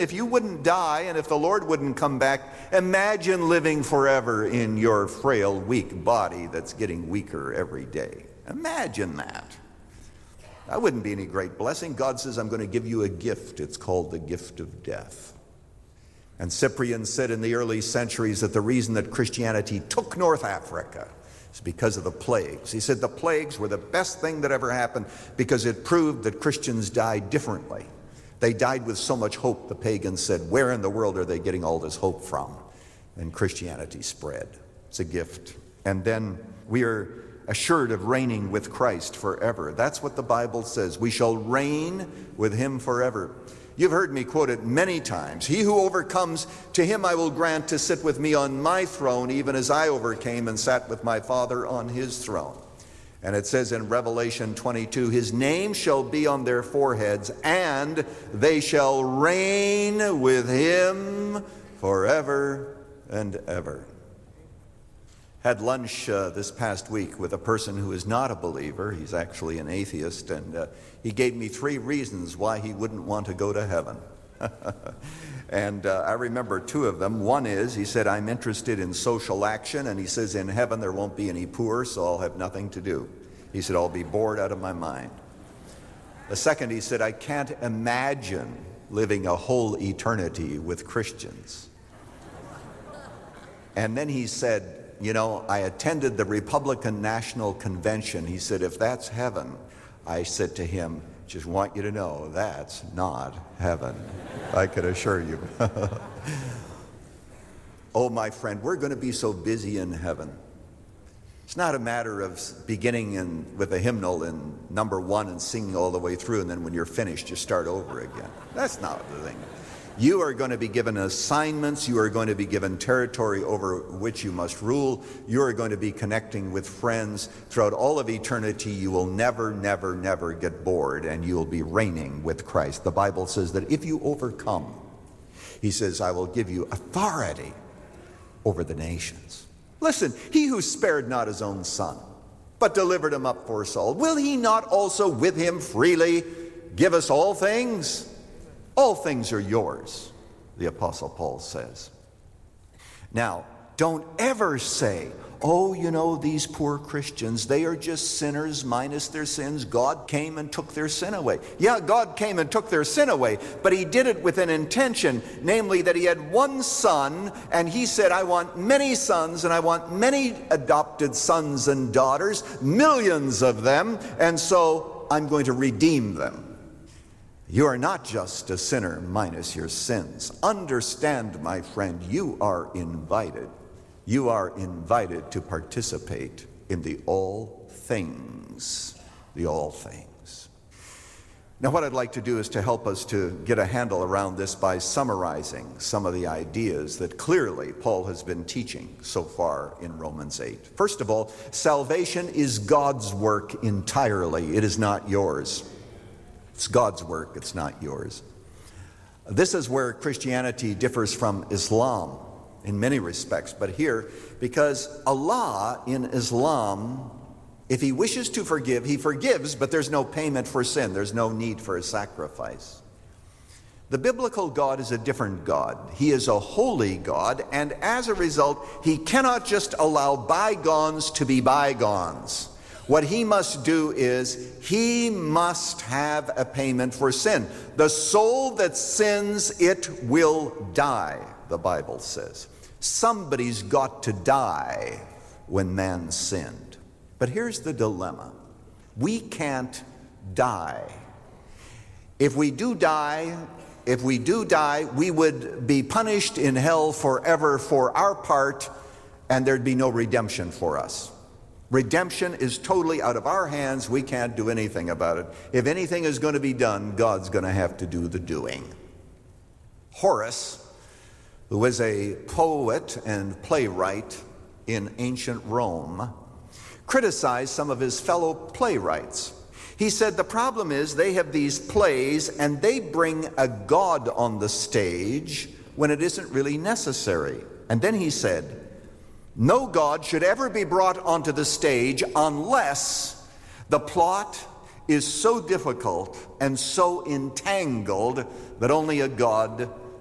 If you wouldn't die and if the Lord wouldn't come back, imagine living forever in your frail, weak body that's getting weaker every day. Imagine that. That wouldn't be any great blessing. God says, I'm going to give you a gift. It's called the gift of death. And Cyprian said in the early centuries that the reason that Christianity took North Africa is because of the plagues. He said the plagues were the best thing that ever happened because it proved that Christians died differently. They died with so much hope, the pagans said, where in the world are they getting all this hope from? And Christianity spread. It's a gift. And then we are assured of reigning with Christ forever. That's what the Bible says. We shall reign with him forever. You've heard me quote it many times. He who overcomes, to him I will grant to sit with me on my throne, even as I overcame and sat with my Father on his throne. And it says in Revelation 22, his name shall be on their foreheads, and they shall reign with him forever and ever. Had lunch this past week with a person who is not a believer. He's actually an atheist, and he gave me 3 reasons why he wouldn't want to go to heaven. And I remember 2 of them. One is, he said, I'm interested in social action, and he says, in heaven there won't be any poor, so I'll have nothing to do. He said, I'll be bored out of my mind. The second, he said, I can't imagine living a whole eternity with Christians. And then he said, you know, I attended the Republican National Convention. He said, if that's heaven, I said to him, just want you to know that's not heaven. I can assure you. Oh, my friend, we're going to be so busy in heaven. It's not a matter of beginning with a hymnal in number 1 and singing all the way through, and then when you're finished, you start over again. That's not the thing. You are going to be given assignments. You are going to be given territory over which you must rule. You are going to be connecting with friends. Throughout all of eternity, you will never, never, never get bored, and you will be reigning with Christ. The Bible says that if you overcome, he says, I will give you authority over the nations. Listen, he who spared not his own son, but delivered him up for us all, will he not also with him freely give us all things? All things are yours, the Apostle Paul says. Now, don't ever say, oh, you know, these poor Christians, they are just sinners minus their sins. God came and took their sin away. Yeah, God came and took their sin away, but he did it with an intention, namely that he had one son, and he said, I want many sons, and I want many adopted sons and daughters, millions of them, and so I'm going to redeem them. You are not just a sinner minus your sins. Understand, my friend, you are invited. You are invited to participate in the all things. The all things. Now, what I'd like to do is to help us to get a handle around this by summarizing some of the ideas that clearly Paul has been teaching so far in Romans 8. First of all, salvation is God's work entirely. It is not yours. It's God's work, it's not yours. This is where Christianity differs from Islam in many respects, but here, because Allah in Islam, if he wishes to forgive, he forgives, but there's no payment for sin. There's no need for a sacrifice. The biblical God is a different God. He is a holy God, and as a result, he cannot just allow bygones to be bygones. What he must do is he must have a payment for sin. The soul that sins, it will die, the Bible says. Somebody's got to die when man sinned. But here's the dilemma. We can't die. If we do die, we would be punished in hell forever for our part, and there'd be no redemption for us. Redemption is totally out of our hands. We can't do anything about it. If anything is going to be done, God's going to have to do the doing. Horace, who was a poet and playwright in ancient Rome, criticized some of his fellow playwrights. He said the problem is they have these plays and they bring a god on the stage when it isn't really necessary. And then he said, no God should ever be brought onto the stage unless the plot is so difficult and so entangled that only a God